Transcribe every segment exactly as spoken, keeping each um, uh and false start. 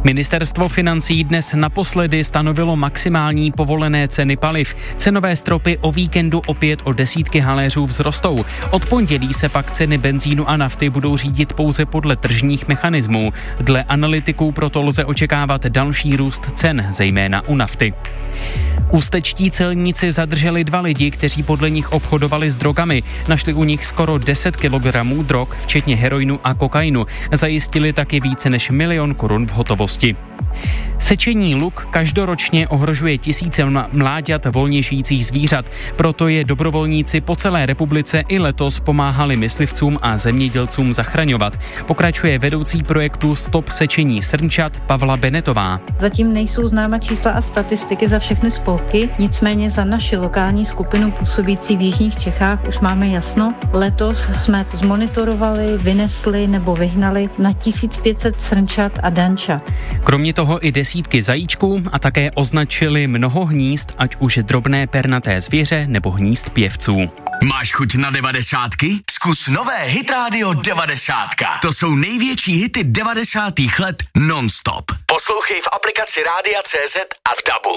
Ministerstvo financí dnes naposledy stanovilo maximální povolené ceny paliv. Cenové stropy o víkendu opět o desítky haléřů vzrostou. Od pondělí se pak ceny benzínu a nafty budou řídit pouze podle tržních mechanismů. Dle analytiků proto lze očekávat další růst cen, zejména u nafty. Ústečtí celníci zadrželi dva lidi, kteří podle nich obchodovali s drogami. Našli u nich skoro deset kilogramů drog, včetně heroinu a kokainu. Zajistili taky více než milion korun v hotovosti. Sečení luk každoročně ohrožuje tisíce mláďat volně žijících zvířat. Proto je dobrovolníci po celé republice i letos pomáhali myslivcům a zemědělcům zachraňovat. Pokračuje vedoucí projektu Stop sečení srnčat Pavla Benetová. Zatím nejsou známa čísla a statistiky za všechny spolky, nicméně za naši lokální skupinu působící v jižních Čechách už máme jasno. Letos jsme zmonitorovali, vynesli nebo vyhnali na tisíc pět set srnčat a dančat. Kromě toho i desítky zajíčků a také označili mnoho hnízd, ať už drobné pernaté zvěře nebo hnízd pěvců. Máš chuť na devadesátky? Zkus nové Hit Radio devadesátka. To jsou největší hity devadesátých let non-stop. Poslouchej v aplikaci Rádia C Z a v Dabu.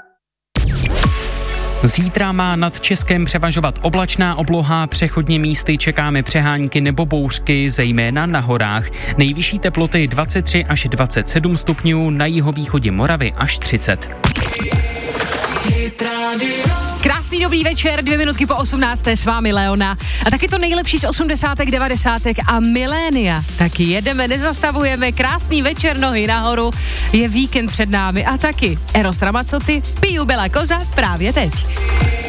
Zítra má nad Českem převažovat oblačná obloha, přechodně místy čekáme přehánky nebo bouřky, zejména na horách. Nejvyšší teploty dvacet tři až dvacet sedm stupňů, na jihovýchodě Moravy až třicet. Krásný dobrý večer, dvě minutky po osmnácté s vámi Leona. A taky to nejlepší z osmdesátek, devadesátek a milénia. Taky jedeme, nezastavujeme, krásný večer, nohy nahoru, je víkend před námi a taky Eros Ramazzotti, Piju Bela Koza právě teď.